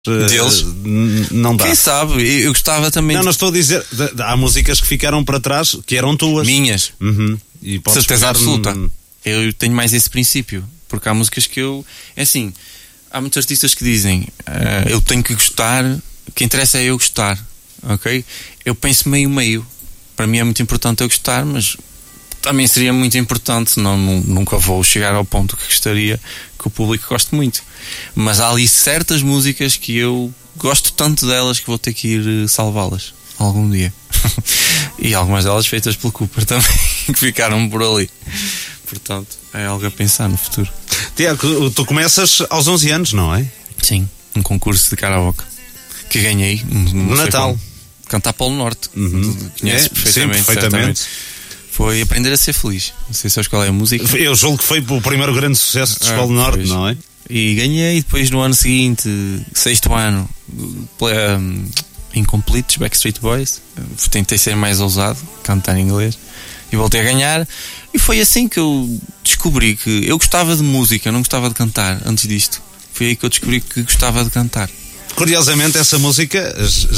deles, não dá. Quem sabe? Eu gostava também. Não estou a dizer. Há músicas que ficaram para trás que eram tuas. Minhas. E certeza absoluta. Eu tenho mais esse princípio. Porque há músicas que eu. É assim, há muitos artistas que dizem eu tenho que gostar, o que interessa é eu gostar. Ok? Eu penso meio. Para mim é muito importante eu gostar, mas também seria muito importante, senão nunca vou chegar ao ponto que gostaria que o público goste muito. Mas há ali certas músicas que eu gosto tanto delas que vou ter que ir salvá-las algum dia. E algumas delas feitas pelo Cooper também, que ficaram por ali. Portanto, é algo a pensar no futuro. Tiago, tu começas aos 11 anos, não é? Sim, um concurso de karaoke que ganhei no Natal. Cantar Polo Norte. Conheces perfeitamente. Sim, perfeitamente. Foi Aprender a Ser Feliz. Não sei se sabes qual é a música. Eu julgo que foi o primeiro grande sucesso de Polo Norte, pois. Não é? E ganhei depois no ano seguinte, 6º ano, Incompletes, Backstreet Boys. Tentei ser mais ousado, cantar em inglês. E voltei a ganhar. E foi assim que eu descobri que eu gostava de música, não gostava de cantar antes disto. Foi aí que eu descobri que gostava de cantar. Curiosamente, essa música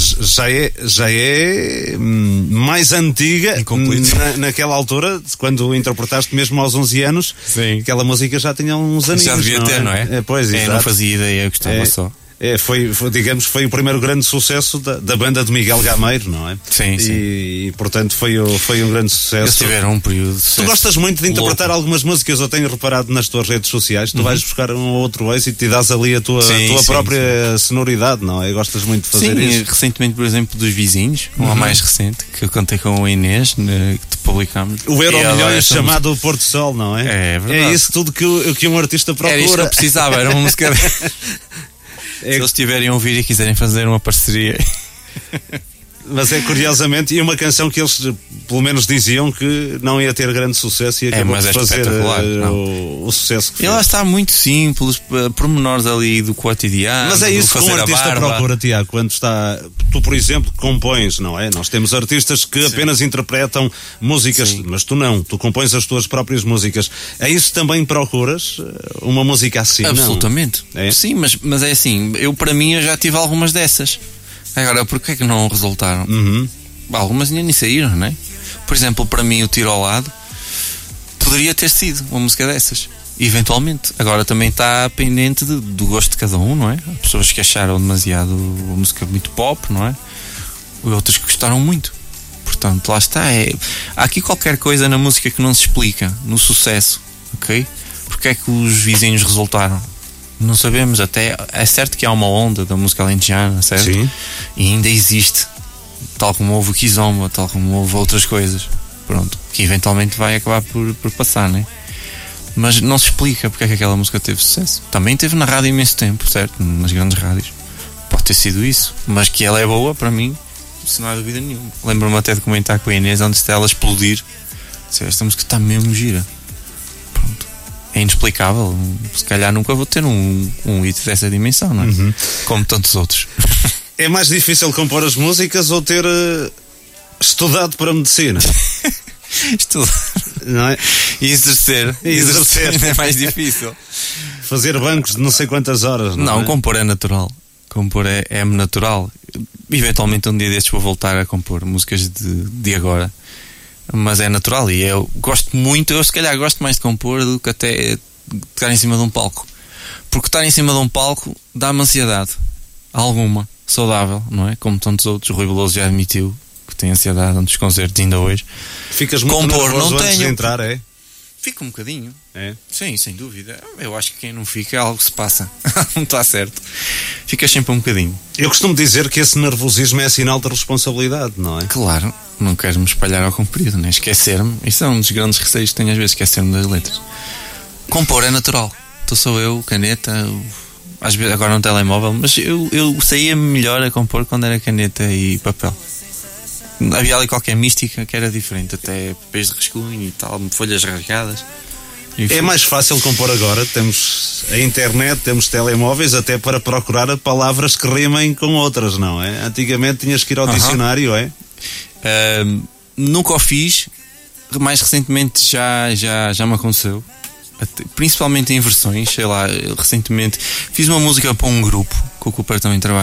já é mais antiga naquela altura, quando interpretaste mesmo aos 11 anos. Sim. Aquela música já tinha uns aninhos. Já devia ter, não é? Pois, exato. Não fazia ideia, eu gostava só. Foi o primeiro grande sucesso da banda de Miguel Gameiro, não é? Sim. E portanto foi um grande sucesso. Eles tiveram um período de sucesso. Tu gostas muito de interpretar algumas músicas, eu tenho reparado nas tuas redes sociais, tu vais buscar um ou outro êxito e dás ali a tua própria sonoridade, não é? Gostas muito de fazer isso. Recentemente, por exemplo, dos Vizinhos, uma mais recente, que eu cantei com a Inês, que publicámos. O Euro Milhões chamado Porto Sol, não é? É verdade. É isso tudo que um artista procura. Era isso que eu precisava, era uma música. Se eles tiverem a ouvir e quiserem fazer uma parceria. Mas é curiosamente, e uma canção que eles pelo menos diziam que não ia ter grande sucesso e acabou de fazer o sucesso que fez. Ela está muito simples, pormenores ali do cotidiano. Mas é isso que um artista procura, Tiago, quando está. Tu, por exemplo, compões, não é? Nós temos artistas que apenas interpretam músicas, mas tu não, tu compões as tuas próprias músicas. É isso que também procuras? Uma música assim? Absolutamente. Não? É? Sim, mas é assim, para mim eu já tive algumas dessas. Agora, porquê é que não resultaram? Algumas nem saíram, não é? Por exemplo, para mim, o Tiro ao Lado poderia ter sido uma música dessas, eventualmente. Agora também está pendente do gosto de cada um, não é? Há pessoas que acharam demasiado a música muito pop, não é? E outras que gostaram muito. Portanto, lá está. Há aqui qualquer coisa na música que não se explica, no sucesso, ok? Porque é que os Vizinhos resultaram? Não sabemos, até é certo que há uma onda da música alentejana, certo? Sim. E ainda existe, tal como houve o Kizomba, tal como houve outras coisas, pronto, que eventualmente vai acabar por passar, né? Mas não se explica porque é que aquela música teve sucesso. Também teve na rádio imenso tempo, certo? Nas grandes rádios. Pode ter sido isso, mas que ela é boa, para mim, isso não há dúvida nenhuma. Lembro-me até de comentar com a Inês antes dela explodir. Esta música está mesmo gira. É inexplicável. Se calhar nunca vou ter um hit dessa dimensão, não é? Como tantos outros. É mais difícil compor as músicas ou ter estudado para medicina? Estudar, não é? E exercer é mais difícil. Fazer bancos de não sei quantas horas, não é? Compor é natural. Compor é natural. Eventualmente um dia destes vou voltar a compor músicas de agora. Mas é natural e eu gosto muito, eu se calhar gosto mais de compor do que até estar em cima de um palco. Porque estar em cima de um palco dá-me ansiedade. Alguma, saudável, não é? Como tantos outros, o Rui Veloso já admitiu que tem ansiedade antes dos concertos, ainda hoje. Ficas muito nervoso antes de entrar, é? Fica um bocadinho. É? Sim, sem dúvida. Eu acho que quem não fica, algo se passa. Não está certo. Ficas sempre um bocadinho. Eu costumo dizer que esse nervosismo é sinal de responsabilidade, não é? Claro, não quero me espalhar ao comprido, nem esquecer-me. Isso é um dos grandes receios que tenho às vezes, esquecer-me das letras. Compor é natural. Então sou eu, caneta, às vezes agora no telemóvel, mas eu saía melhor a compor quando era caneta e papel. Havia ali qualquer mística que era diferente, até papéis de rascunho e tal, folhas rasgadas. É mais fácil compor agora, temos a internet, temos telemóveis até para procurar palavras que rimem com outras, não é? Antigamente tinhas que ir ao dicionário, é? Nunca o fiz, mais recentemente já me aconteceu, principalmente em versões, sei lá, recentemente fiz uma música para um grupo que o Cooper também trabalha.